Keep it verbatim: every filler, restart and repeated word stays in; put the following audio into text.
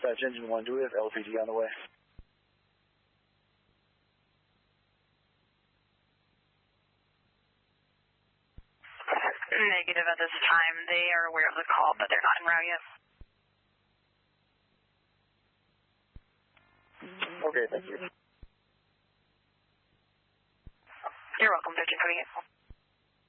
Dispatch Engine one, do we have L P D on the way? Negative at this time. They are aware of the call, but they're not en route yet. Okay, thank you. You're welcome, thirteen forty-eight.